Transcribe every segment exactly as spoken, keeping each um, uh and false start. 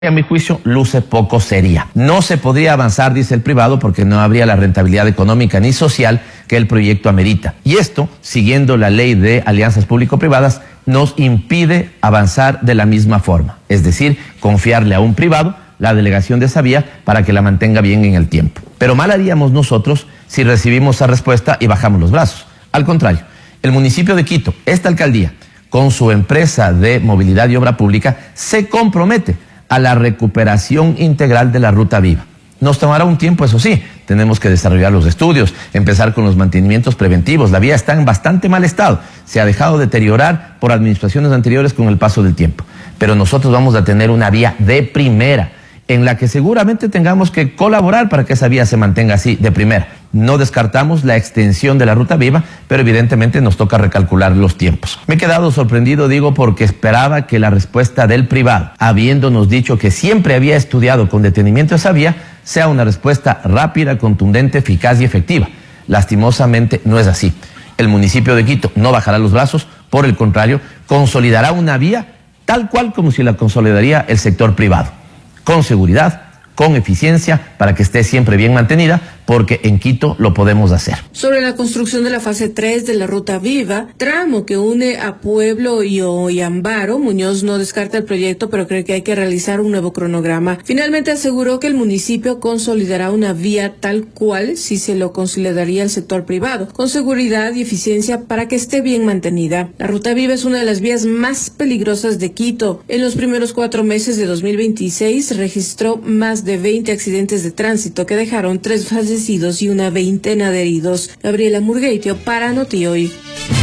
A mi juicio, luce poco seria. No se podría avanzar, dice el privado, porque no habría la rentabilidad económica ni social que el proyecto amerita. Y esto, siguiendo la ley de alianzas público-privadas, nos impide avanzar de la misma forma. Es decir, confiarle a un privado la delegación de esa vía para que la mantenga bien en el tiempo. Pero mal haríamos nosotros si recibimos esa respuesta y bajamos los brazos. Al contrario, el municipio de Quito, esta alcaldía, con su empresa de movilidad y obra pública, se compromete a la recuperación integral de la Ruta Viva. Nos tomará un tiempo, eso sí, tenemos que desarrollar los estudios, empezar con los mantenimientos preventivos. La vía está en bastante mal estado, se ha dejado deteriorar por administraciones anteriores con el paso del tiempo. Pero nosotros vamos a tener una vía de primera, en la que seguramente tengamos que colaborar para que esa vía se mantenga así, de primera. No descartamos la extensión de la Ruta Viva, pero evidentemente nos toca recalcular los tiempos. Me he quedado sorprendido, digo, porque esperaba que la respuesta del privado, habiéndonos dicho que siempre había estudiado con detenimiento esa vía, sea una respuesta rápida, contundente, eficaz y efectiva. Lastimosamente no es así. El municipio de Quito no bajará los brazos, por el contrario, consolidará una vía tal cual como si la consolidaría el sector privado, con seguridad, con eficiencia, para que esté siempre bien mantenida, porque en Quito lo podemos hacer. Sobre la construcción de la fase tres de la Ruta Viva, tramo que une a Pueblo y Ollambaro, Muñoz no descarta el proyecto, pero cree que hay que realizar un nuevo cronograma. Finalmente aseguró que el municipio consolidará una vía tal cual si se lo consolidaría el sector privado, con seguridad y eficiencia para que esté bien mantenida. La Ruta Viva es una de las vías más peligrosas de Quito. En los primeros cuatro meses de dos mil veintiséis registró más de veinte accidentes de tránsito que dejaron tres fallecidos y una veintena de heridos. Gabriela Murgueitio para Notihoy.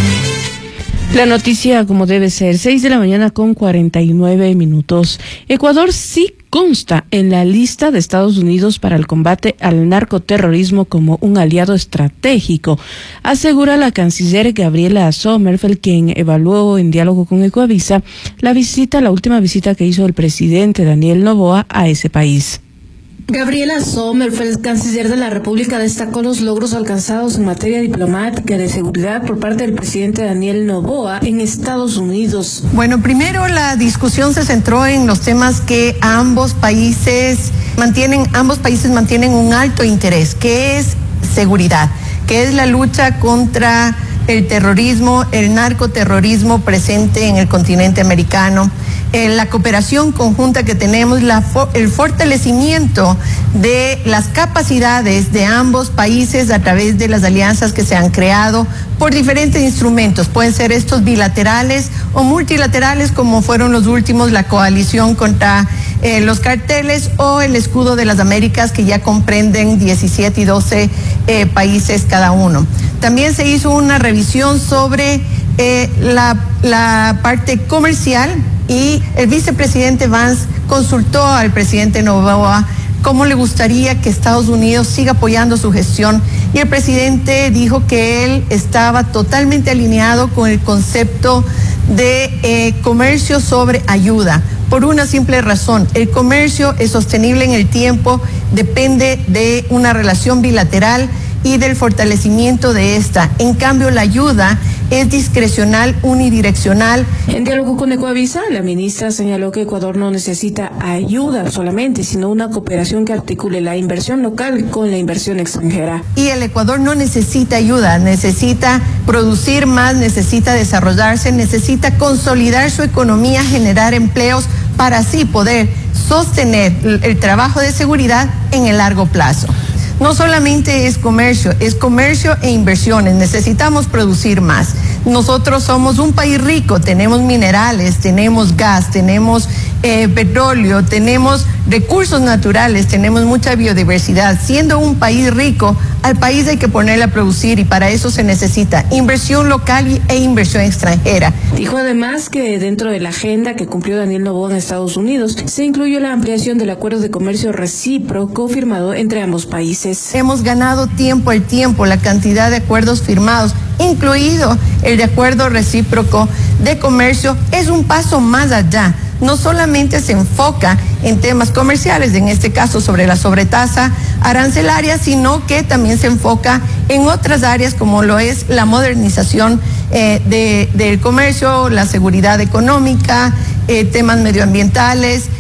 La noticia como debe ser, seis de la mañana con cuarenta y nueve minutos. Ecuador sí consta en la lista de Estados Unidos para el combate al narcoterrorismo como un aliado estratégico, asegura la canciller Gabriela Sommerfeld, quien evaluó en diálogo con Ecuavisa la visita, la última visita que hizo el presidente Daniel Noboa a ese país. Gabriela Sommerfeld, canciller de la República, destacó los logros alcanzados en materia diplomática y de seguridad por parte del presidente Daniel Noboa en Estados Unidos. Bueno, primero la discusión se centró en los temas que ambos países mantienen, ambos países mantienen un alto interés, que es seguridad, que es la lucha contra el terrorismo, el narcoterrorismo presente en el continente americano, eh, la cooperación conjunta que tenemos, la, el fortalecimiento de las capacidades de ambos países a través de las alianzas que se han creado por diferentes instrumentos. Pueden ser estos bilaterales o multilaterales, como fueron los últimos, la coalición contra eh, los carteles o el escudo de las Américas, que ya comprenden diecisiete y doce eh, países cada uno. También se hizo una revisión sobre eh, la, la parte comercial, y el vicepresidente Vance consultó al presidente Noboa cómo le gustaría que Estados Unidos siga apoyando su gestión, y el presidente dijo que él estaba totalmente alineado con el concepto de eh, comercio sobre ayuda, por una simple razón: el comercio es sostenible en el tiempo, depende de una relación bilateral y del fortalecimiento de esta. En cambio, la ayuda es discrecional, unidireccional. En diálogo con Ecuavisa, la ministra señaló que Ecuador no necesita ayuda solamente, sino una cooperación que articule la inversión local con la inversión extranjera. Y el Ecuador no necesita ayuda, necesita producir más, necesita desarrollarse, necesita consolidar su economía, generar empleos para así poder sostener el trabajo de seguridad en el largo plazo. No solamente es comercio, es comercio e inversiones. Necesitamos producir más. Nosotros somos un país rico, tenemos minerales, tenemos gas, tenemos eh, petróleo, tenemos recursos naturales, tenemos mucha biodiversidad. Siendo un país rico, al país hay que ponerle a producir, y para eso se necesita inversión local e inversión extranjera. Dijo además que dentro de la agenda que cumplió Daniel Noboa en Estados Unidos se incluyó la ampliación del acuerdo de comercio recíproco firmado entre ambos países. Hemos ganado tiempo al tiempo la cantidad de acuerdos firmados, incluido el de acuerdo recíproco de comercio. Es un paso más allá. No solamente se enfoca en temas comerciales, en este caso sobre la sobretasa arancelaria, sino que también se enfoca en otras áreas como lo es la modernización eh, de, del comercio, la seguridad económica, eh, temas medioambientales,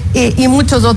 eh, y muchos otros.